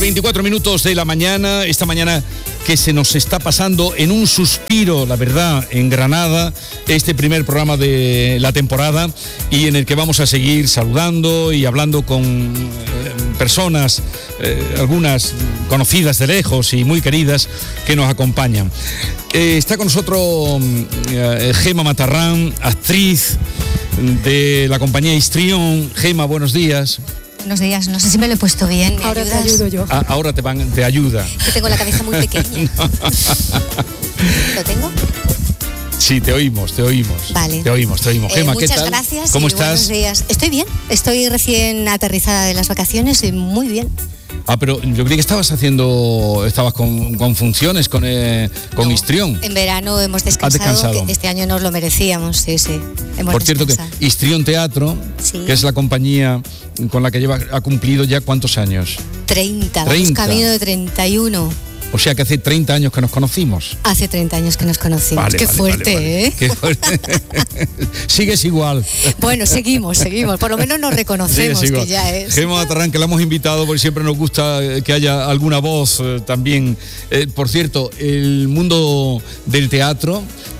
24 minutos de la mañana, esta mañana que se nos está pasando en un suspiro, la verdad, en Granada, este primer programa de la temporada y en el que vamos a seguir saludando y hablando con personas, algunas conocidas de lejos y muy queridas, que nos acompañan. Está con nosotros Gemma Matarrán, actriz de la compañía Histrión. Gemma, buenos días. Buenos días, no sé si me lo he puesto bien. Ahora te ayudo yo. Ahora te ayuda. Que tengo la cabeza muy pequeña. ¿Lo tengo? Sí, te oímos. Vale. Te oímos. Gemma, ¿qué tal? Muchas gracias. ¿Cómo estás? Buenos días. Estoy bien, estoy recién aterrizada de las vacaciones y muy bien. Pero yo creí que estabas con funciones con Histrión. En verano hemos descansado. Que este año nos lo merecíamos, sí. Por cierto, que Histrión Teatro, sí, que es la compañía con la que ha cumplido ya ¿cuántos años? 30, vamos camino de 31. O sea que hace 30 años que nos conocimos. Hace 30 años que nos conocimos. Qué fuerte, ¿eh? Qué fuerte. Sigues igual. Bueno, seguimos. Por lo menos nos reconocemos, que ya es. Gemma Matarrán, que la hemos invitado porque siempre nos gusta que haya alguna voz también. Por cierto, el mundo del teatro,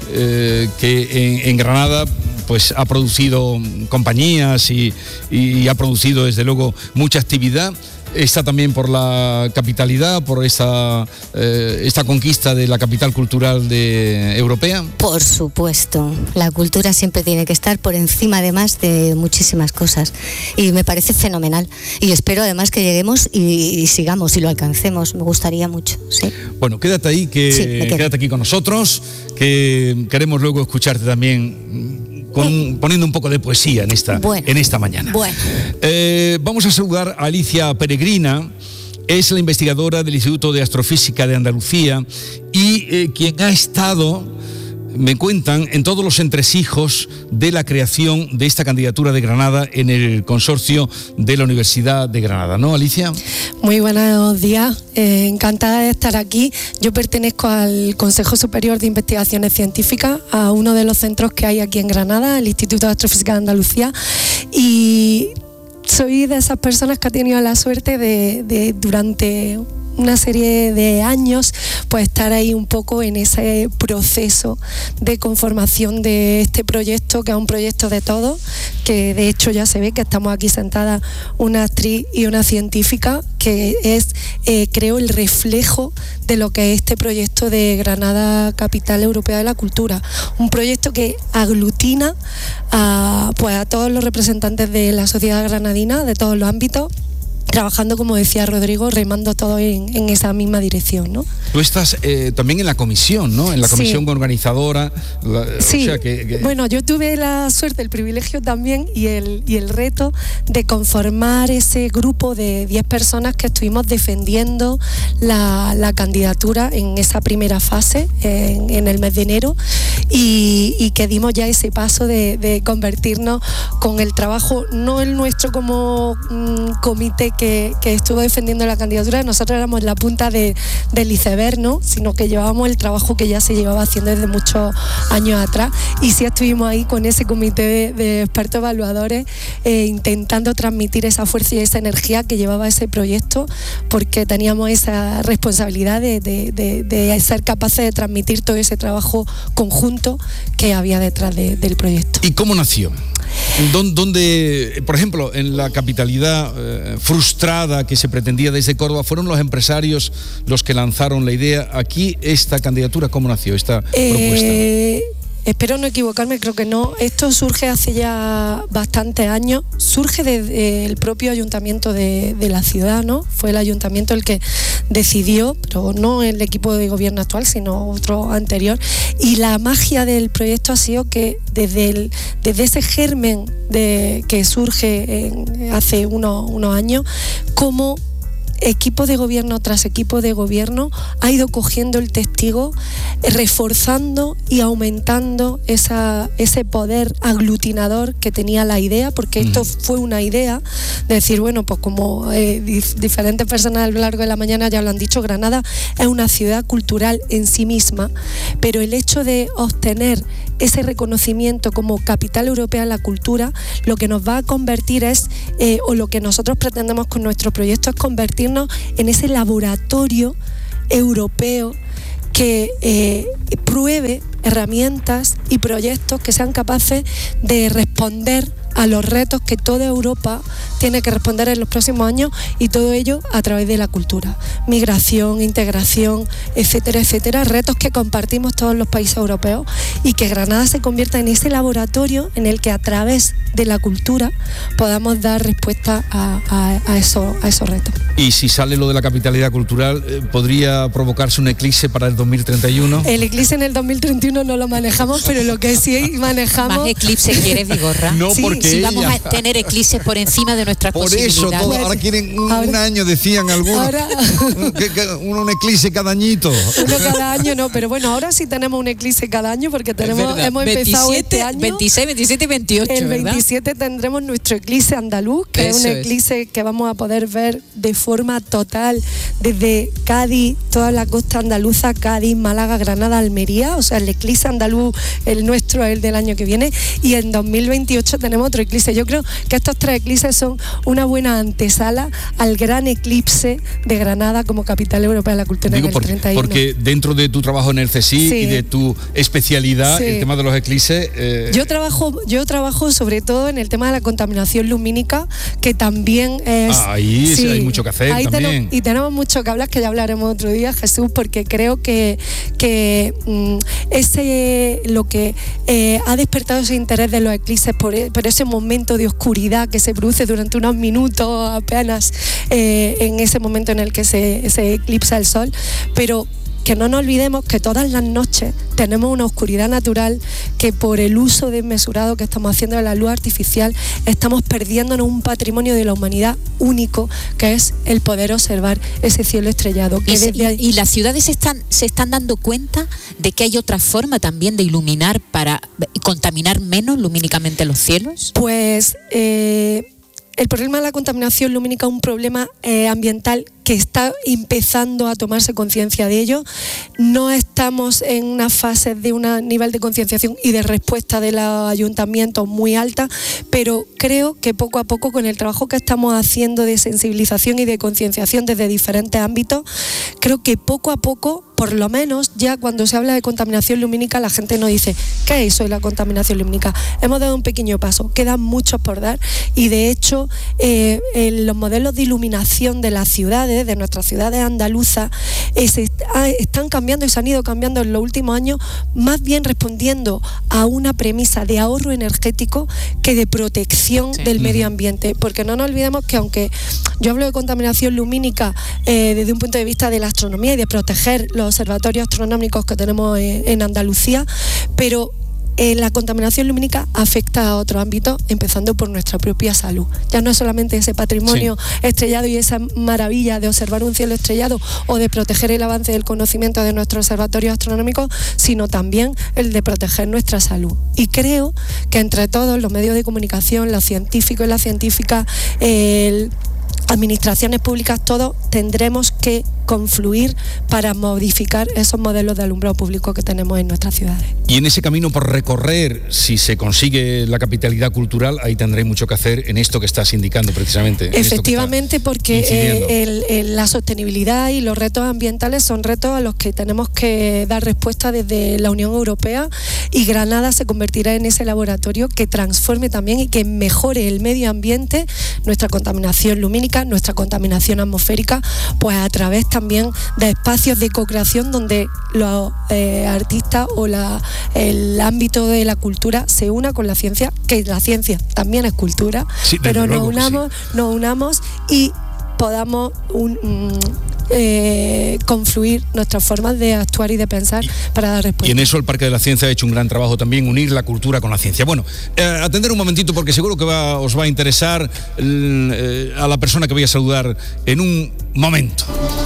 que en Granada pues ha producido compañías y ha producido desde luego mucha actividad. Está también por la capitalidad, por esta conquista de la capital cultural europea. Por supuesto, la cultura siempre tiene que estar por encima además de muchísimas cosas y me parece fenomenal y espero además que lleguemos y sigamos y lo alcancemos, me gustaría mucho, sí. Bueno, quédate ahí, quédate aquí con nosotros, que queremos luego escucharte también poniendo un poco de poesía en esta mañana. Bueno. Vamos a saludar a Alicia Peregrina, es la investigadora del Instituto de Astrofísica de Andalucía y quien ha estado, me cuentan, en todos los entresijos de la creación de esta candidatura de Granada en el consorcio de la Universidad de Granada, ¿no, Alicia? Muy buenos días, encantada de estar aquí. Yo pertenezco al Consejo Superior de Investigaciones Científicas, a uno de los centros que hay aquí en Granada, el Instituto de Astrofísica de Andalucía, y soy de esas personas que ha tenido la suerte de durante una serie de años pues estar ahí un poco en ese proceso de conformación de este proyecto, que es un proyecto de todos, que de hecho ya se ve que estamos aquí sentadas una actriz y una científica, que es creo el reflejo de lo que es este proyecto de Granada Capital Europea de la Cultura, un proyecto que aglutina a todos los representantes de la sociedad granadina, de todos los ámbitos, trabajando, como decía Rodrigo, remando todo en esa misma dirección, ¿no? Tú estás también en la comisión, ¿no? En la comisión organizadora. Sí, o sea que... Bueno, yo tuve la suerte, el privilegio también y el reto de conformar ese grupo de 10 personas que estuvimos defendiendo la candidatura en esa primera fase, en el mes de enero, y que dimos ya ese paso de convertirnos con el trabajo, no el nuestro como comité que estuvo defendiendo la candidatura. Nosotros éramos la punta del iceberg, ¿no? Sino que llevábamos el trabajo que ya se llevaba haciendo desde muchos años atrás, y sí estuvimos ahí con ese comité de expertos evaluadores intentando transmitir esa fuerza y esa energía que llevaba ese proyecto, porque teníamos esa responsabilidad de ser capaces de transmitir todo ese trabajo conjunto que había detrás del proyecto. ¿Y cómo nació? Donde, por ejemplo, en la capitalidad frustrada que se pretendía desde Córdoba, fueron los empresarios los que lanzaron la idea. Aquí, esta candidatura, ¿cómo nació esta propuesta? Espero no equivocarme, creo que no. Esto surge hace ya bastantes años. Surge del propio ayuntamiento de la ciudad, ¿no? Fue el ayuntamiento el que decidió, pero no el equipo de gobierno actual, sino otro anterior. Y la magia del proyecto ha sido que desde ese germen que surge hace unos años, como equipo de gobierno tras equipo de gobierno ha ido cogiendo el testigo, reforzando y aumentando ese poder aglutinador que tenía la idea, porque esto fue una idea de decir, bueno, pues como diferentes personas a lo largo de la mañana ya lo han dicho, Granada es una ciudad cultural en sí misma, pero el hecho de obtener ese reconocimiento como capital europea de la cultura, lo que nos va a convertir es, o lo que nosotros pretendemos con nuestro proyecto es convertirnos en ese laboratorio europeo que pruebe herramientas y proyectos que sean capaces de responder a los retos que toda Europa tiene que responder en los próximos años, y todo ello a través de la cultura. Migración, integración, etcétera, etcétera, retos que compartimos todos los países europeos, y que Granada se convierta en ese laboratorio en el que a través de la cultura podamos dar respuesta a esos retos. Y si sale lo de la capitalidad cultural, ¿podría provocarse un eclipse para el 2031? El eclipse en el 2031 no lo manejamos, pero lo que sí manejamos... ¿Más eclipse quieres, Vigorra? No, sí, porque si vamos a tener eclipses por encima de nuestras posibilidades. Por eso, ahora quieren un año, decían algunos. Un eclipse cada añito. Uno cada año no, pero bueno, ahora sí tenemos un eclipse cada año, porque hemos empezado este año. 26, 27 y 28, el 27 ¿verdad? Tendremos nuestro eclipse andaluz, que es un eclipse que vamos a poder ver de forma total desde Cádiz, toda la costa andaluza, Cádiz, Málaga, Granada, Almería. O sea, el eclipse andaluz, el nuestro, es el del año que viene. Y en 2028 tenemos otro eclipse. Yo creo que estos 3 eclipses son una buena antesala al gran eclipse de Granada como capital europea de la cultura en el 31. Porque dentro de tu trabajo en el CSIC y de tu especialidad, el tema de los eclipses... Yo trabajo sobre todo en el tema de la contaminación lumínica, que también es... Ahí hay mucho que hacer también. Tenemos mucho que hablar, que ya hablaremos otro día, Jesús, porque creo que lo que ha despertado ese interés de los eclipses por ese momento de oscuridad que se produce durante unos minutos apenas, en ese momento en el que se eclipsa el sol, pero que no nos olvidemos que todas las noches tenemos una oscuridad natural, que por el uso desmesurado que estamos haciendo de la luz artificial estamos perdiéndonos un patrimonio de la humanidad único, que es el poder observar ese cielo estrellado. ¿Y las ciudades se están dando cuenta de que hay otra forma también de iluminar para contaminar menos lumínicamente los cielos? Pues... el problema de la contaminación lumínica es un problema ambiental que está empezando a tomarse conciencia de ello. No estamos en una fase de un nivel de concienciación y de respuesta de los ayuntamientos muy alta, pero creo que poco a poco, con el trabajo que estamos haciendo de sensibilización y de concienciación desde diferentes ámbitos, creo que poco a poco, por lo menos, ya cuando se habla de contaminación lumínica, la gente nos dice, ¿qué es eso de la contaminación lumínica? Hemos dado un pequeño paso, quedan muchos por dar, y de hecho los modelos de iluminación de las ciudades, de nuestras ciudades andaluzas, están cambiando y se han ido cambiando en los últimos años, más bien respondiendo a una premisa de ahorro energético que de protección del medio ambiente, porque no nos olvidemos que, aunque yo hablo de contaminación lumínica desde un punto de vista de la astronomía y de proteger los observatorios astronómicos que tenemos en Andalucía, pero la contaminación lumínica afecta a otros ámbitos, empezando por nuestra propia salud. Ya no es solamente ese patrimonio estrellado y esa maravilla de observar un cielo estrellado o de proteger el avance del conocimiento de nuestros observatorios astronómicos, sino también el de proteger nuestra salud. Y creo que entre todos, los medios de comunicación, los científicos y las científicas, administraciones públicas, todos tendremos que confluir para modificar esos modelos de alumbrado público que tenemos en nuestras ciudades. Y en ese camino por recorrer, si se consigue la capitalidad cultural, ahí tendréis mucho que hacer en esto que estás indicando precisamente. Efectivamente, porque la sostenibilidad y los retos ambientales son retos a los que tenemos que dar respuesta desde la Unión Europea, y Granada se convertirá en ese laboratorio que transforme también y que mejore el medio ambiente, nuestra contaminación lumínica, nuestra contaminación atmosférica, pues a través también de espacios de co-creación donde los artistas o el ámbito de la cultura se una con la ciencia, que la ciencia también es cultura, pero nos unamos y podamos confluir nuestras formas de actuar y de pensar para dar respuesta. Y en eso el Parque de la Ciencia ha hecho un gran trabajo también, unir la cultura con la ciencia. Bueno, atender un momentito, porque seguro que os va a interesar a la persona que voy a saludar en un momento.